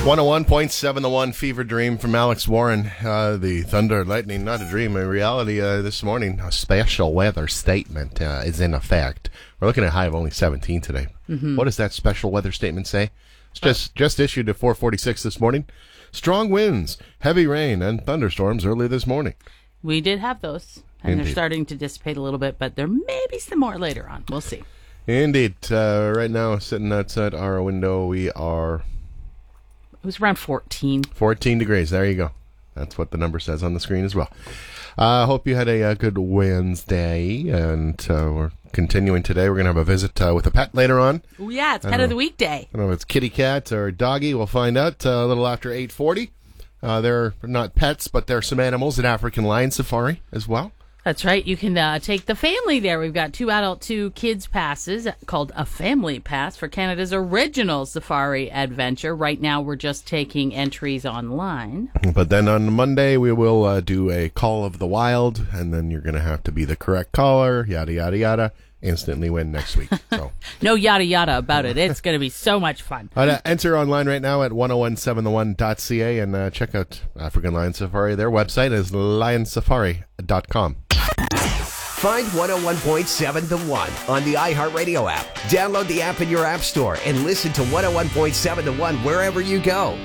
101.7 The One Fever Dream from Alex Warren. The thunder, lightning, not a dream, a reality this morning. A special weather statement is in effect. We're looking at a high of only 17 today. Mm-hmm. What does that special weather statement say? It's just issued at 4:46 this morning. Strong winds, heavy rain, and thunderstorms early this morning. We did have those, and Indeed. They're starting to dissipate a little bit, but there may be some more later on. We'll see. Indeed. Right now, sitting outside our window, we are... It was around 14. 14 degrees. There you go. That's what the number says on the screen as well. I hope you had a good Wednesday, and we're continuing today. We're going to have a visit with a pet later on. Oh, yeah, it's Pet of the Week Day. I don't know if it's kitty cat or doggy. We'll find out a little after 8:40. They're not pets, but they're some animals at African Lion Safari as well. That's right. You can take the family there. We've got 2 adult, 2 kids passes called a family pass for Canada's original safari adventure. Right now, we're just taking entries online. But then on Monday, we will do a call of the wild, and then you're going to have to be the correct caller, yada, yada, yada. Instantly win next week. So no yada yada about it. It's going to be so much fun. Enter online right now at 1017theone.ca and check out African Lion Safari. Their website is lionsafari.com. Find 101.7 The One on the iHeartRadio app. Download the app in your app store and listen to 101.7 The One wherever you go.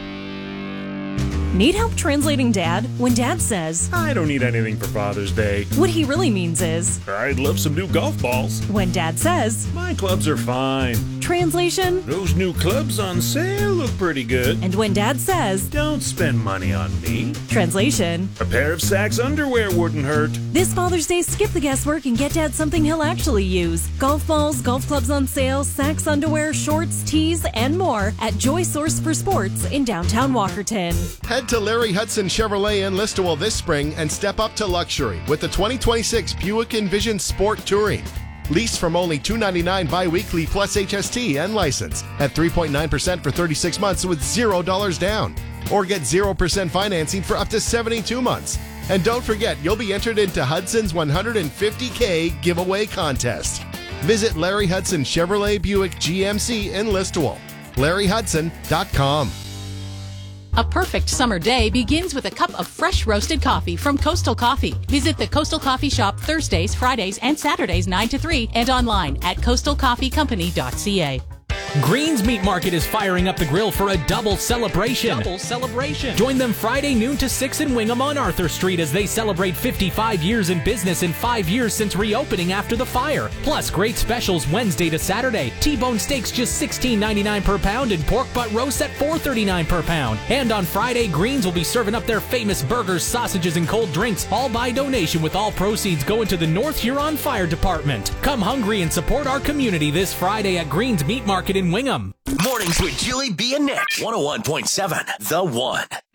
Need help translating Dad? When Dad says, I don't need anything for Father's Day. what he really means is, I'd love some new golf balls. when Dad says, My clubs are fine. translation, Those new clubs on sale look pretty good. and when Dad says, Don't spend money on me. translation. A pair of Saks underwear wouldn't hurt. This Father's Day, skip the guesswork and get Dad something he'll actually use. Golf balls, golf clubs on sale, Saks underwear, shorts, tees, and more at Joy Source for Sports in downtown Walkerton. Head to Larry Hudson Chevrolet in Listowel this spring and step up to luxury with the 2026 Buick Envision Sport Touring. Lease from only $299 bi-weekly plus HST and license at 3.9% for 36 months with $0 down. Or get 0% financing for up to 72 months. And don't forget, you'll be entered into Hudson's $150K giveaway contest. Visit Larry Hudson Chevrolet Buick GMC in Listowel. LarryHudson.com. A perfect summer day begins with a cup of fresh roasted coffee from Coastal Coffee. Visit the Coastal Coffee Shop Thursdays, Fridays, and Saturdays 9 to 3 and online at coastalcoffeecompany.ca. Green's Meat Market is firing up the grill for a double celebration. Join them Friday noon to 6 in Wingham on Arthur Street as they celebrate 55 years in business and 5 years since reopening after the fire. Plus great specials Wednesday to Saturday. T-bone steaks just $16.99 per pound and pork butt roast at $4.39 per pound. And on Friday, Green's will be serving up their famous burgers, sausages, and cold drinks, all by donation, with all proceeds going to the North Huron Fire Department. Come hungry and support our community this Friday at Green's Meat Market in Wingham. Mornings with Julie B. and Nick. 101.7 The One.